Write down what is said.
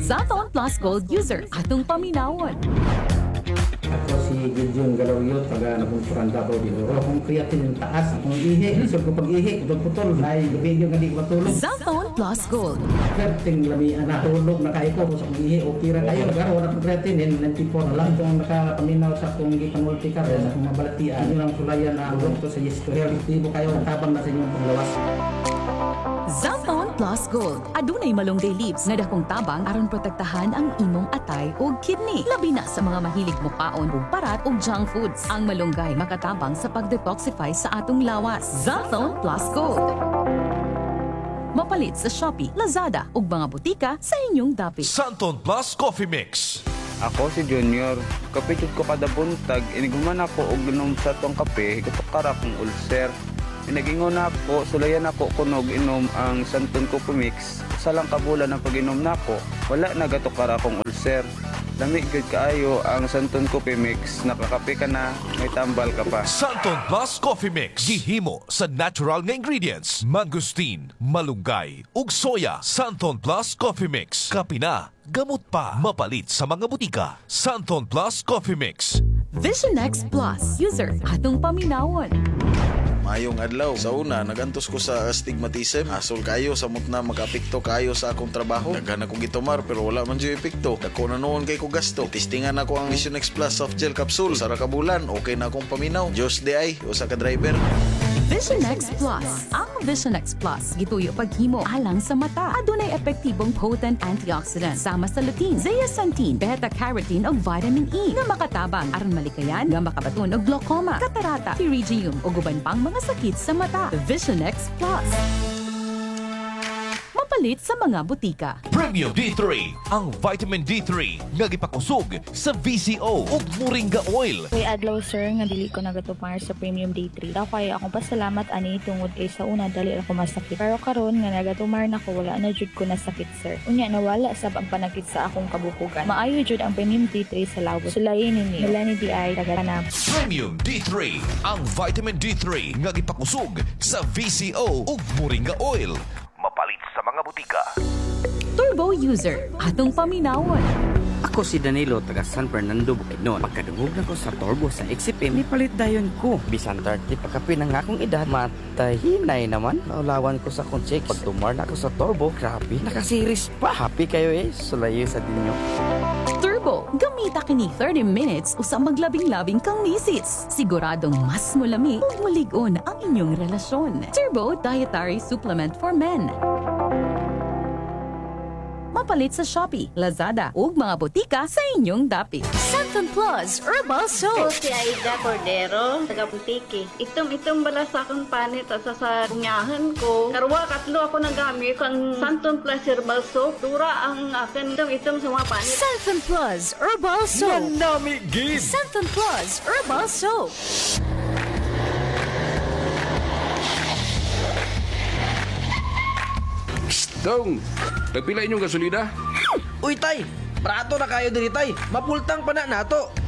Zaton Plus Gold user atong paminawon. Ako si Gideon Galawyot, taga Nabunturan Davao del Oro. Kung creatine yung taas, akong ihi, isod ko pag-ihi, putol-putol, ay gabi yung hindi ko matulog. Zaton Plus Gold. Creatine, lamian na tulog na kayo ko, sa akong ihi, okay ra kayo. Pero wala kong creatine, 94 na lang. Kung nakapaminaw sa akong gipanultikar, sa akong mabalatian, yun ang sulayan na ulog to sa yesto. Realitibo kayo, tabang na sa inyong paglawas. Zaton Plus Gold. Adunay malunggay leaves nga dakong tabang aron protektahan ang imong atay ug kidney. Labi na sa mga mahilig mukaon ug parat ug junk foods. Ang malunggay makatabang sa pag-detoxify sa atong lawas. Zaton Plus Gold. Mapalit sa Shopee, Lazada ug mga butika sa inyong dapit. Santon Plus Coffee Mix. Ako si Junior. Kapitid ko kada buntag, iniguman ako og inom sa tong kape, katukara kong ulcer. Pinagingon ako, sulayan ako kunog inom ang Santon Coffee Mix. Sa lang kabulan ng pag-inom nako, wala na gatukara akong ulcer. Lamig gud kaayo ang Santon Coffee Mix, nakakape ka na, may tambal ka pa. Santon Plus Coffee Mix. Gihimo sa natural nga ingredients. Mangosteen, malunggay, ug soya. Santon Plus Coffee Mix. Kape na, gamot pa. Mapalit sa mga butika. Santon Plus Coffee Mix. Vision X Plus user atong paminawon. Mayong adlaw. Sa una, nagantos ko sa astigmatism. Asol kayo, samot na mag-apekto kayo sa akong trabaho. Daghan akong gitumar pero wala man dyan epekto. Dako na noon kay ko gasto. Tistingan ako ang Vision X Plus soft gel capsule. Sara ka bulan, okay na akong paminaw. Diyos di ay, usa ka driver. Vision X Plus. Ang Vision X Plus gituyo paghimo alang sa mata. Adunay epektibong potent antioxidant sama sa lutein, zeaxanthin, beta-carotene ug vitamin E nga makatabang aron malikayan nga makabaton og glaucoma, katarata, pterygium ug uban pang mga sakit sa mata. Vision X Plus. Mapalit sa mga butika. Premium D3. Ang vitamin D3 nga gipakusog sa VCO ug Moringa Oil. Kay adlaw sir nga dili ko nagatupar sa Premium Day 3. Daw kay akong pasalamat ani tungod kay sa una dali ako masakit. Pero karon nga nagatumar na ko wala na jud ko nasakit sir. Unya nawala sa pagpanakit sa akong kabukugan. Maayo jud ang Premium D3 sa lawos. Sulayin ninyo. Wala ni di ay taganap. Premium D3. Ang vitamin D3 nga gipakusog sa VCO ug Moringa Oil. Mapalit sa mga butika. Turbo user atong paminawon. Ako si Danilo, taga San Fernando, Bukidnon. Pagkadungog na ko sa turbo sa XCPM, nipalit dayon ko. Bisan 30 pagkapi ng akong edad, matahinay naman. Naulawan ko sa akong check. Pag tumar na ako sa turbo, grabe, nakasiris pa. Happy kayo sulayo sa dinyo. Turbo, gamita kini 30 minutes usa maglabing-labing kang misis. Siguradong mas mulami ug mulig-on ang inyong relasyon. Turbo Dietary Supplement for Men. Mapalit sa Shopee, Lazada ug mga butika sa inyong dapit. Santon Plus Herbal Soap. Si Aida Cordero, taga Butiki. Itom bala sa akong panit at sa kunyahan ko. Karwa, katlo ako nagamit ang Santon Plus Herbal Soap. Dura ang akin itom sa mga panit. Santon Plus Herbal Soap. Manami gid. Santon Plus Herbal Soap. Dong, nagpila inyong gasolina? Uy, tay! Prato na kayo diri, tay! Mapultang pa na nato!